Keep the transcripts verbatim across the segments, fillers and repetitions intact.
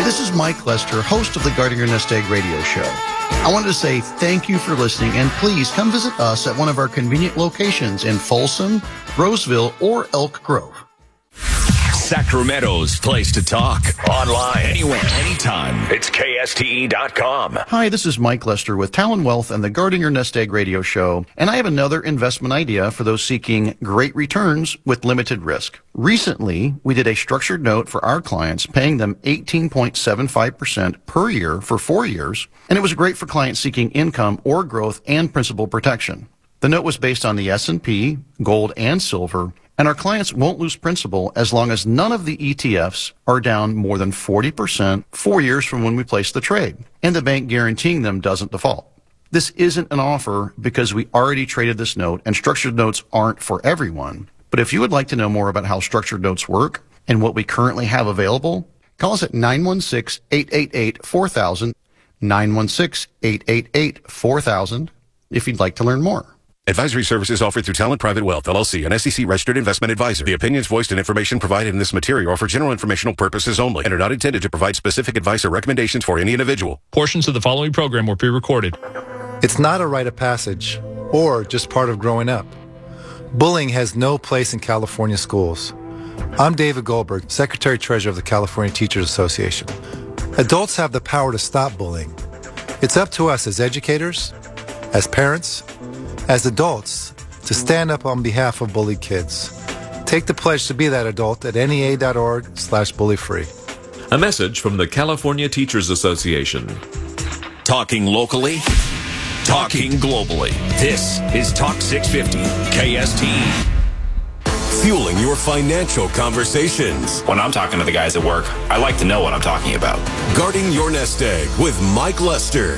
Hi, this is Mike Lester, host of the Guarding Your Nest Egg radio show. I wanted to say thank you for listening, and please come visit us at one of our convenient locations in Folsom, Roseville, or Elk Grove. Sacramento's place to talk. Online, anywhere, anytime. It's K S T E dot com. Hi, this is Mike Lester with Talon Wealth and the Guarding Your Nest Egg radio show, and I have another investment idea for those seeking great returns with limited risk. Recently, we did a structured note for our clients, paying them eighteen point seven five percent per year for four years, and it was great for clients seeking income or growth and principal protection. The note was based on the S and P, gold, and silver, and our clients won't lose principal as long as none of the E T Fs are down more than forty percent four years from when we placed the trade, and the bank guaranteeing them doesn't default. This isn't an offer because we already traded this note, and structured notes aren't for everyone. But if you would like to know more about how structured notes work and what we currently have available, call us at nine one six, eight eight eight, four thousand, nine one six, eight eight eight, four thousand, if you'd like to learn more. Advisory services offered through Talent Private Wealth, L L C, an S E C-registered investment advisor. The opinions voiced and information provided in this material are for general informational purposes only and are not intended to provide specific advice or recommendations for any individual. Portions of the following program were pre-recorded. It's not a rite of passage or just part of growing up. Bullying has no place in California schools. I'm David Goldberg, Secretary-Treasurer of the California Teachers Association. Adults have the power to stop bullying. It's up to us as educators, as parents, as adults, to stand up on behalf of bullied kids. Take the pledge to be that adult at N E A dot org slash bully free. A message from the California Teachers Association. Talking locally, talking globally. This is Talk six fifty K S T E. Fueling your financial conversations. When I'm talking to the guys at work, I like to know what I'm talking about. Guarding Your Nest Egg with Mike Lester.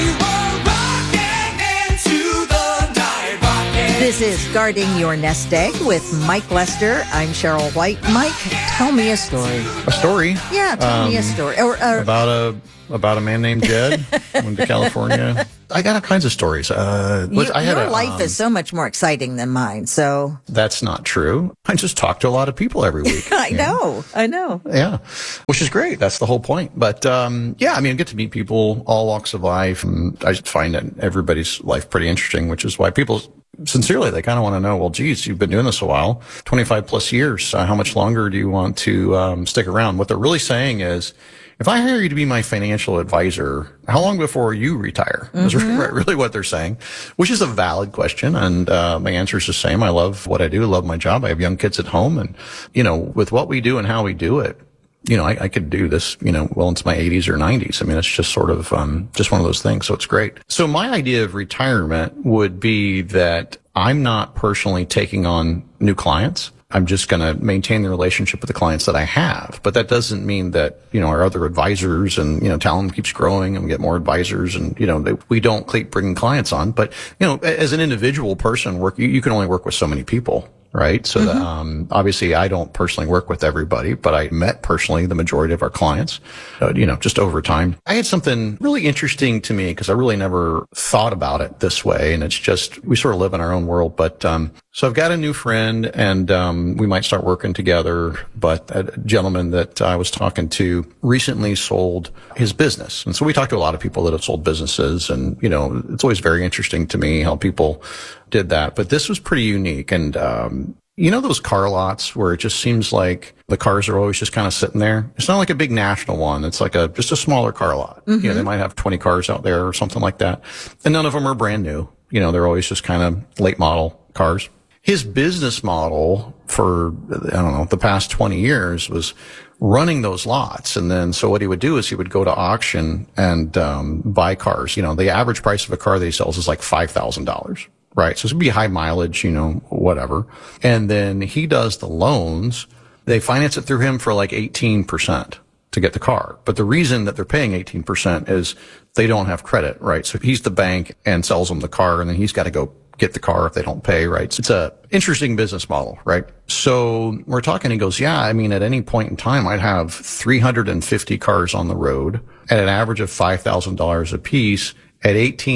This is Guarding Your Nest Egg with Mike Lester. I'm Cheryl White. Mike, tell me a story. A story? Yeah, tell um, me a story. Or, or, about a about a man named Jed went to California. I got all kinds of stories. Uh, you, I had your a, life um, is so much more exciting than mine. So that's not true. I just talk to a lot of people every week. I know, know, I know. Yeah, which is great. That's the whole point. But um, yeah, I mean, I get to meet people, all walks of life, and I just find that everybody's life pretty interesting, which is why people. Sincerely, they kind of want to know, well, geez, you've been doing this a while, twenty-five plus years. Uh, how much longer do you want to um, stick around? What they're really saying is, if I hire you to be my financial advisor, how long before you retire? Mm-hmm. Is really, really what they're saying, which is a valid question. And uh, my answer is the same. I love what I do. I love my job. I have young kids at home. And, you know, with what we do and how we do it, you know, I, I could do this, you know, well into my eighties or nineties. I mean, it's just sort of, um, just one of those things. So it's great. So my idea of retirement would be that I'm not personally taking on new clients. I'm just going to maintain the relationship with the clients that I have. But that doesn't mean that, you know, our other advisors and, you know, Talon keeps growing and we get more advisors and, you know, they, we don't keep bringing clients on. But, you know, as an individual person, work, you, you can only work with so many people. Right. So, mm-hmm. that, um, obviously I don't personally work with everybody, but I met personally the majority of our clients, uh, you know, just over time. I had something really interesting to me because I really never thought about it this way. And it's just, we sort of live in our own world. But, um, so I've got a new friend and, um, we might start working together. But a gentleman that I was talking to recently sold his business. And so we talked to a lot of people that have sold businesses. And, you know, it's always very interesting to me how people did that. But this was pretty unique. And, um, you know, those car lots where it just seems like the cars are always just kind of sitting there. It's not like a big national one. It's like a, just a smaller car lot. Mm-hmm. You know, they might have twenty cars out there or something like that. And none of them are brand new. You know, they're always just kind of late model cars. His business model for, I don't know, the past twenty years was running those lots. And then, so what he would do is he would go to auction and, um, buy cars. You know, the average price of a car that he sells is like five thousand dollars. Right. So it's going to be high mileage, you know, whatever. And then he does the loans. They finance it through him for like eighteen percent to get the car. But the reason that they're paying eighteen percent is they don't have credit. Right. So he's the bank and sells them the car and then he's got to go get the car if they don't pay. Right. So it's a interesting business model. Right. So we're talking. He goes, yeah, I mean, at any point in time, I'd have three hundred fifty cars on the road at an average of five thousand dollars a piece. At eighteen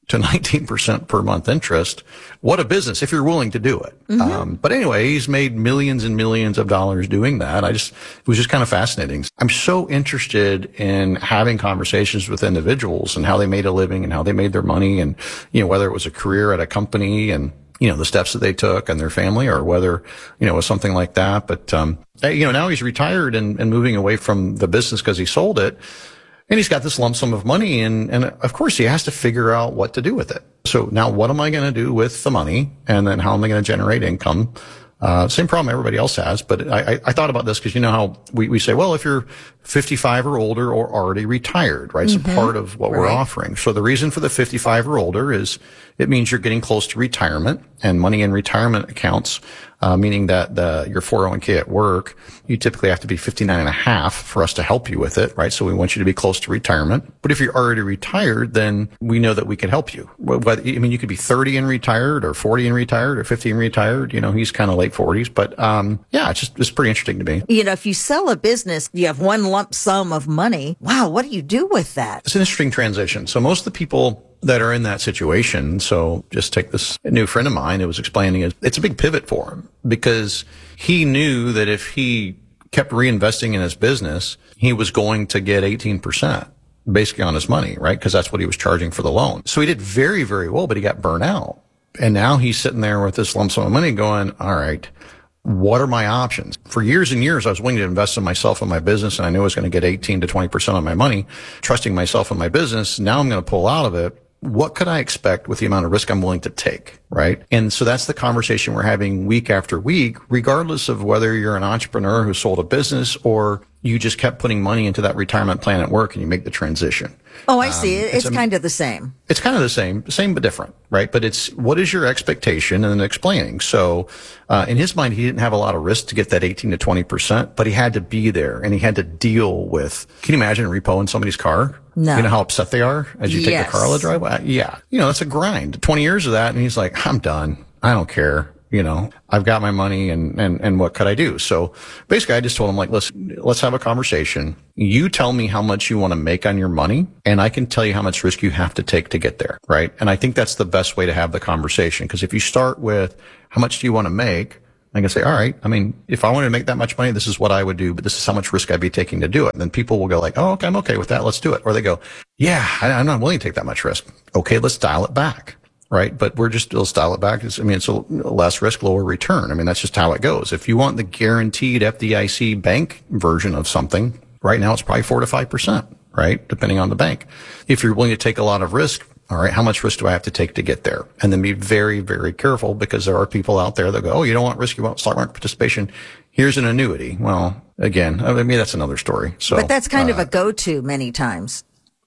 to nineteen percent per month interest. What a business if you're willing to do it. Mm-hmm. Um, but anyway, he's made millions and millions of dollars doing that. I just, it was just kind of fascinating. I'm so interested in having conversations with individuals and how they made a living and how they made their money, and, you know, whether it was a career at a company and, you know, the steps that they took and their family, or whether, you know, it was something like that. But, um, you know, now he's retired and, and moving away from the business because he sold it. And he's got this lump sum of money, and, and of course he has to figure out what to do with it. So now what am I going to do with the money? And then how am I going to generate income? Uh, same problem everybody else has. But I, I, I thought about this because you know how we, we say, well, if you're fifty-five or older or already retired, right? It's mm-hmm. a part of what right. we're offering. So the reason for the fifty-five or older is it means you're getting close to retirement, and money in retirement accounts, uh, meaning that the, your four oh one k at work, you typically have to be fifty-nine and a half for us to help you with it, right? So we want you to be close to retirement. But if you're already retired, then we know that we can help you. Whether, I mean, you could be thirty and retired, or forty and retired, or fifty and retired. You know, he's kind of late forties, but, um, yeah, it's just, it's pretty interesting to me. You know, if you sell a business, you have one lump sum of money. Wow. What do you do with that? It's an interesting transition. So most of the people that are in that situation, so just take this new friend of mine who was explaining it, it's a big pivot for him, because he knew that if he kept reinvesting in his business, he was going to get eighteen percent basically on his money, right? Because that's what he was charging for the loan. So he did very, very well, but he got burnt out. And now he's sitting there with this lump sum of money going, all right, what are my options? For years and years, I was willing to invest in myself and my business, and I knew I was going to get eighteen to twenty percent on my money, trusting myself and my business. Now I'm going to pull out of it. What could I expect with the amount of risk I'm willing to take, right? And so that's the conversation we're having week after week, regardless of whether you're an entrepreneur who sold a business or you just kept putting money into that retirement plan at work and you make the transition. Oh, I see. Um, it's it's a, kind of the same. It's kind of the same, same but different, right? But it's what is your expectation, and then explaining. So uh, in his mind, he didn't have a lot of risk to get that eighteen to twenty percent, but he had to be there and he had to deal with, can you imagine repoing somebody's car? No. You know how upset they are as you take yes. the car on the driveway? Yeah. You know, that's a grind. twenty years of that. And he's like, I'm done. I don't care. You know, I've got my money, and, and, and what could I do? So basically I just told him, like, listen, let's have a conversation. You tell me how much you want to make on your money, and I can tell you how much risk you have to take to get there. Right. And I think that's the best way to have the conversation. Because if you start with how much do you want to make, I can say, all right, I mean, if I wanted to make that much money, this is what I would do, but this is how much risk I'd be taking to do it. And then people will go like, oh, okay, I'm okay with that. Let's do it. Or they go, yeah, I, I'm not willing to take that much risk. Okay, let's dial it back. Right. But we're just still style it back. It's, I mean, it's a less risk, lower return. I mean, that's just how it goes. If you want the guaranteed F D I C bank version of something, right now it's probably four to five percent, right? Depending on the bank. If you're willing to take a lot of risk, all right, how much risk do I have to take to get there? And then be very, very careful, because there are people out there that go, oh, you don't want risk, you want stock market participation. Here's an annuity. Well, again, I mean, that's another story. So, but that's kind uh, of a go-to many times.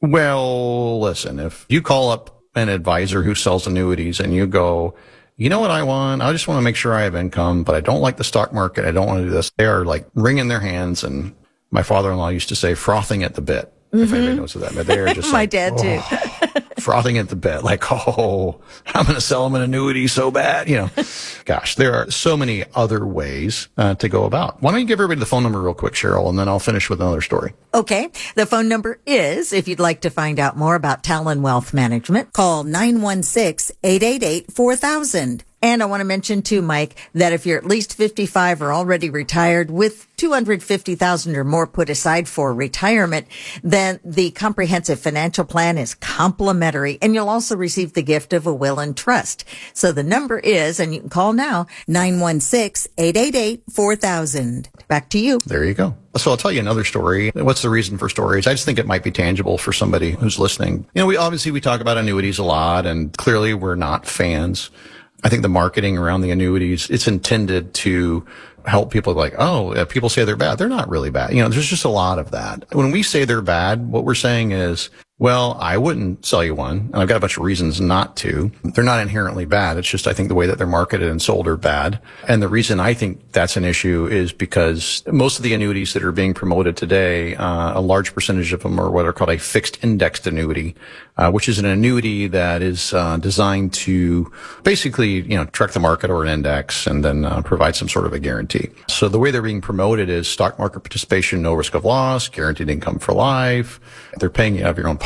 Well, listen, if you call up an advisor who sells annuities and you go, you know what I want? I just want to make sure I have income, but I don't like the stock market. I don't want to do this. They are like wringing their hands. And my father-in-law used to say frothing at the bit. Mm-hmm. If anybody knows what that meant. They are just my like, dad oh, too. frothing at the bit. Like, oh, I'm going to sell them an annuity so bad. You know, gosh, there are so many other ways uh, to go about. Why don't you give everybody the phone number real quick, Cheryl, and then I'll finish with another story. Okay. The phone number is, if you'd like to find out more about Talon Wealth Management, call nine one six, eight eight eight, four thousand. And I want to mention too, Mike, that if you're at least fifty-five or already retired with two hundred fifty thousand dollars or more put aside for retirement, then the comprehensive financial plan is complimentary, and you'll also receive the gift of a will and trust. So the number is, and you can call now, nine one six, eight eight eight, four thousand. Back to you. There you go. So I'll tell you another story. What's the reason for stories? I just think it might be tangible for somebody who's listening. You know, we obviously we talk about annuities a lot, and clearly we're not fans. I think the marketing around the annuities, it's intended to help people like, oh, people say they're bad. They're not really bad. You know, there's just a lot of that. When we say they're bad, what we're saying is, well, I wouldn't sell you one, and I've got a bunch of reasons not to. They're not inherently bad. It's just I think the way that they're marketed and sold are bad. And the reason I think that's an issue is because most of the annuities that are being promoted today, uh, a large percentage of them are what are called a fixed indexed annuity, uh, which is an annuity that is uh, designed to basically, you know, track the market or an index and then uh, provide some sort of a guarantee. So the way they're being promoted is stock market participation, no risk of loss, guaranteed income for life. They're paying you out of your own pocket.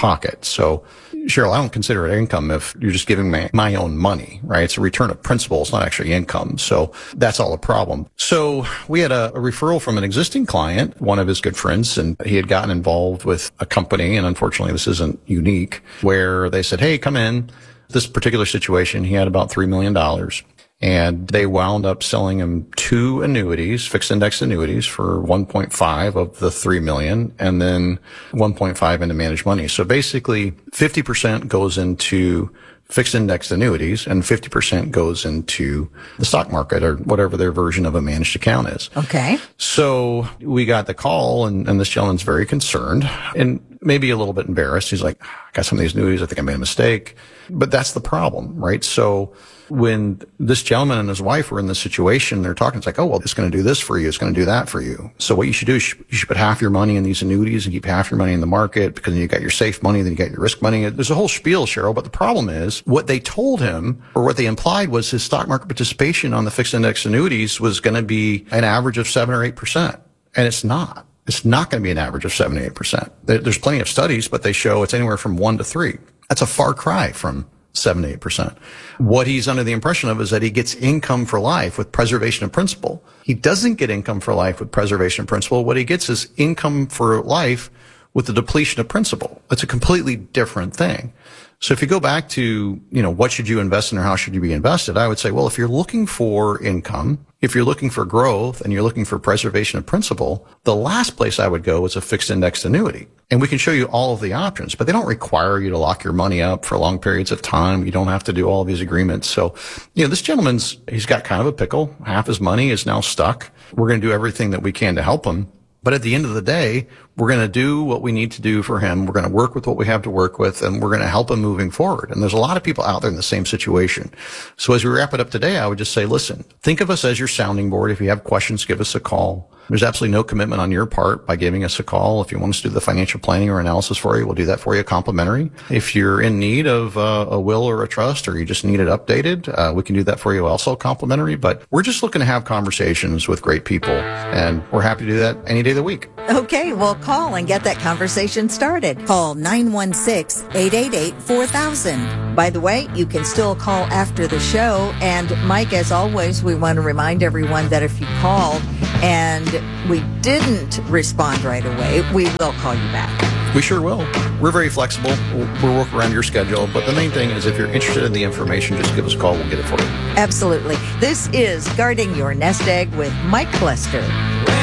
pocket. So, Cheryl, I don't consider it income if you're just giving me my own money, right? It's a return of principal. It's not actually income. So that's all a problem. So we had a, a referral from an existing client, one of his good friends, and he had gotten involved with a company. And unfortunately, this isn't unique, where they said, hey, come in. This particular situation, he had about three million dollars. And they wound up selling him two annuities, fixed index annuities, for one point five of the three million, and then one point five into managed money. So basically, fifty percent goes into fixed index annuities and fifty percent goes into the stock market or whatever their version of a managed account is. Okay. So we got the call, and, and this gentleman's very concerned and maybe a little bit embarrassed. He's like, I got some of these annuities. I think I made a mistake. But that's the problem, right? So when this gentleman and his wife were in this situation, they're talking, it's like, oh, well, it's going to do this for you. It's going to do that for you. So what you should do is you should put half your money in these annuities and keep half your money in the market, because then you got your safe money, then you got your risk money. There's a whole spiel, Cheryl. But the problem is what they told him, or what they implied, was his stock market participation on the fixed index annuities was going to be an average of seven or eight percent. And it's not. It's not going to be an average of seven or eight percent. There's plenty of studies, but they show it's anywhere from one to three. That's a far cry from seven to eight percent. What he's under the impression of is that he gets income for life with preservation of principal. He doesn't get income for life with preservation of principal. What he gets is income for life with the depletion of principal. It's a completely different thing. So if you go back to, you know, what should you invest in or how should you be invested? I would say, well, if you're looking for income, if you're looking for growth and you're looking for preservation of principal, the last place I would go is a fixed indexed annuity. And we can show you all of the options, but they don't require you to lock your money up for long periods of time. You don't have to do all of these agreements. So, you know, this gentleman's, he's got kind of a pickle. Half his money is now stuck. We're going to do everything that we can to help him. But at the end of the day, we're going to do what we need to do for him. We're going to work with what we have to work with, and we're going to help him moving forward. And there's a lot of people out there in the same situation. So as we wrap it up today, I would just say, listen, think of us as your sounding board. If you have questions, give us a call. There's absolutely no commitment on your part by giving us a call. If you want us to do the financial planning or analysis for you, we'll do that for you complimentary. If you're in need of uh, a will or a trust, or you just need it updated, uh, we can do that for you also complimentary. But we're just looking to have conversations with great people, and we're happy to do that any day of the week. Okay, well, call and get that conversation started. Call nine one six, eight eight eight, four thousand. By the way, you can still call after the show. And Mike, as always, we want to remind everyone that if you called and we didn't respond right away, we will call you back. We sure will. We're very flexible. We'll, we'll work around your schedule. But the main thing is, if you're interested in the information, just give us a call. We'll get it for you. Absolutely. This is Guarding Your Nest Egg with Mike Lester.